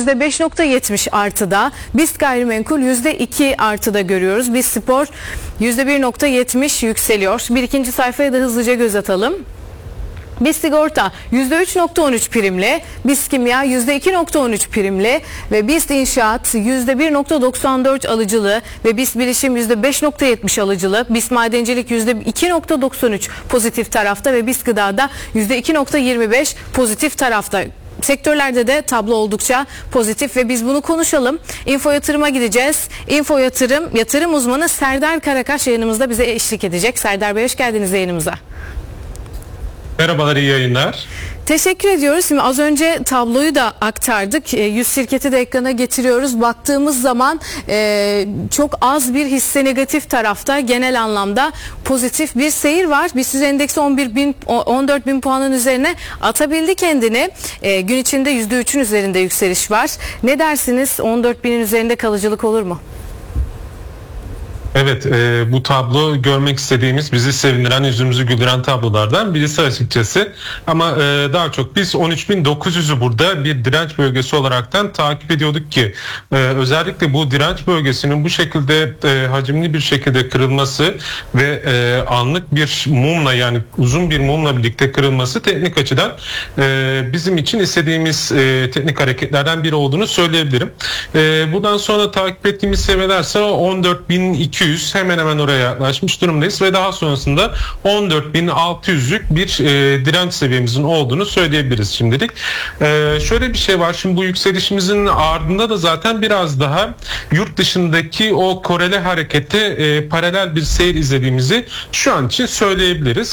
%5.70 artıda. BIST gayrimenkul %2 artıda görüyoruz. BIST Spor %1.70 yükseliyor. Bir ikinci sayfaya da hızlıca göz atalım. BIST Sigorta %3.13 primle, BIST Kimya %2.13 primle ve BIST İnşaat %1.94 alıcılı ve BIST Bilişim %5.70 alıcılı, BIST Madencilik %2.93 pozitif tarafta ve BIST Gıda'da %2.25 pozitif tarafta. Sektörlerde de tablo oldukça pozitif ve biz bunu konuşalım. Info Yatırım'a gideceğiz. Info Yatırım uzmanı Serdar Karakaş yayınımızda bize eşlik edecek. Serdar Bey, hoş geldiniz yayınımıza. Merhabalar, iyi yayınlar. Teşekkür ediyoruz. Şimdi az önce tabloyu da aktardık. 100 şirketi de ekrana getiriyoruz. Baktığımız zaman çok az bir hisse negatif tarafta, genel anlamda pozitif bir seyir var. BIST endeksi 14 bin puanın üzerine atabildi kendini. Gün içinde %3'ün üzerinde yükseliş var. Ne dersiniz? 14 binin üzerinde kalıcılık olur mu? Evet, bu tablo görmek istediğimiz, bizi sevindiren, yüzümüzü güldüren tablolardan birisi açıkçası. Ama daha çok biz 13.900'ü burada bir direnç bölgesi olaraktan takip ediyorduk ki özellikle bu direnç bölgesinin bu şekilde hacimli bir şekilde kırılması ve anlık bir mumla, yani uzun bir mumla birlikte kırılması teknik açıdan bizim için istediğimiz teknik hareketlerden biri olduğunu söyleyebilirim. Buradan sonra takip ettiğimiz seviyelerse 14.200, hemen hemen oraya yaklaşmış durumdayız ve daha sonrasında 14.600'lük bir direnç seviyemizin olduğunu söyleyebiliriz şimdilik. Şöyle bir şey var, şimdi bu yükselişimizin ardında da zaten biraz daha yurt dışındaki o korele harekete paralel bir seyir izlediğimizi şu an için söyleyebiliriz.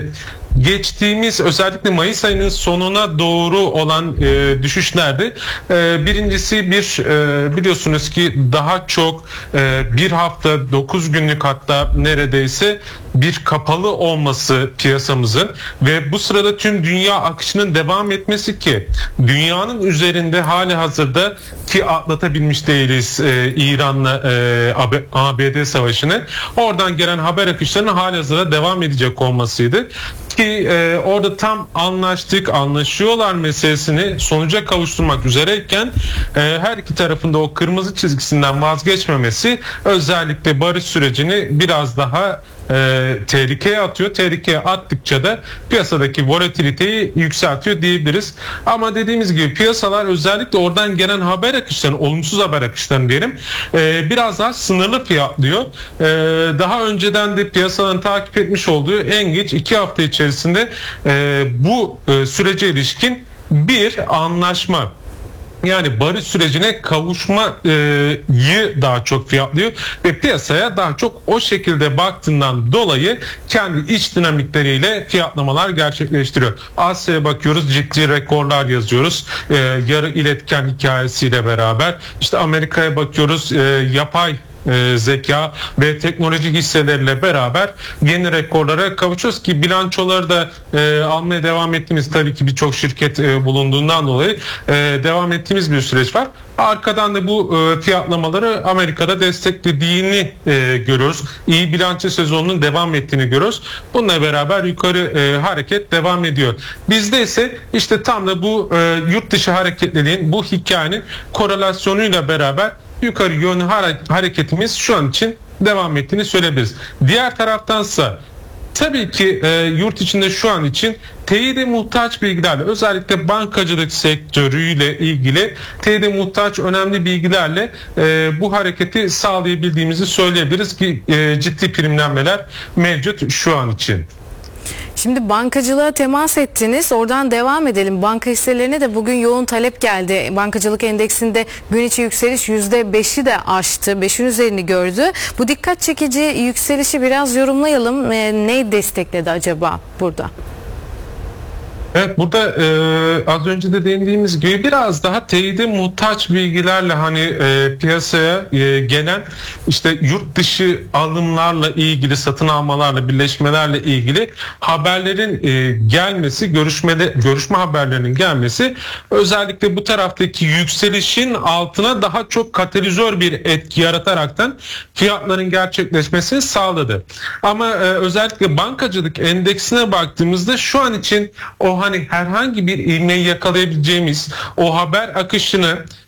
Geçtiğimiz özellikle Mayıs ayının sonuna doğru olan düşüşlerde birincisi biliyorsunuz ki daha çok bir hafta 9 günlük, hatta neredeyse bir kapalı olması piyasamızın ve bu sırada tüm dünya akışının devam etmesi ki dünyanın üzerinde hali hazırda ki atlatabilmiş değiliz İran'la ABD savaşını, oradan gelen haber akışlarının hali hazırda devam edecek olmasıydı. Ki orada tam anlaşıyorlar meselesini sonuca kavuşturmak üzereyken her iki tarafında o kırmızı çizgisinden vazgeçmemesi özellikle barış sürecini biraz daha tehlikeye atıyor. Tehlikeye attıkça da piyasadaki volatiliteyi yükseltiyor diyebiliriz. Ama dediğimiz gibi piyasalar özellikle oradan gelen haber akışlarını, olumsuz haber akışlarını diyelim, biraz daha sınırlı fiyatlıyor. Daha önceden de piyasaların takip etmiş olduğu en geç 2 hafta içerisinde bu sürece ilişkin bir anlaşma, yani barış sürecine kavuşmayı daha çok fiyatlıyor ve piyasaya daha çok o şekilde baktığından dolayı kendi iç dinamikleriyle fiyatlamalar gerçekleştiriyor. Asya'ya bakıyoruz, ciddi rekorlar yazıyoruz. Yarı iletken hikayesiyle beraber. İşte Amerika'ya bakıyoruz, yapay zeka ve teknoloji hisseleriyle beraber yeni rekorlara kavuşuyoruz ki bilançoları da almaya devam ettiğimiz, tabii ki birçok şirket bulunduğundan dolayı devam ettiğimiz bir süreç var. Arkadan da bu fiyatlamaları Amerika'da desteklediğini görüyoruz. İyi bilanço sezonunun devam ettiğini görüyoruz. Bununla beraber yukarı hareket devam ediyor. Bizde ise işte tam da bu yurt dışı hareketliliğin, bu hikayenin korelasyonuyla beraber yukarı yönlü hareketimiz şu an için devam ettiğini söyleyebiliriz. Diğer taraftansa tabii ki yurt içinde şu an için teyide muhtaç bilgilerle, özellikle bankacılık sektörüyle ilgili teyide muhtaç önemli bilgilerle bu hareketi sağlayabildiğimizi söyleyebiliriz ki ciddi primlenmeler mevcut şu an için. Şimdi bankacılığa temas ettiniz. Oradan devam edelim. Banka hisselerine de bugün yoğun talep geldi. Bankacılık endeksinde gün içi yükseliş %5'i de aştı. 5'in üzerini gördü. Bu dikkat çekici yükselişi biraz yorumlayalım. Neyi destekledi acaba burada? Evet, burada az önce de değindiğimiz gibi biraz daha teyide muhtaç bilgilerle piyasaya gelen işte yurt dışı alımlarla ilgili, satın almalarla, birleşmelerle ilgili haberlerin gelmesi, görüşme haberlerinin gelmesi özellikle bu taraftaki yükselişin altına daha çok katalizör bir etki yarataraktan fiyatların gerçekleşmesini sağladı. Ama özellikle bankacılık endeksine baktığımızda şu an için o herhangi bir ivmeyi yakalayabileceğimiz o haber akışını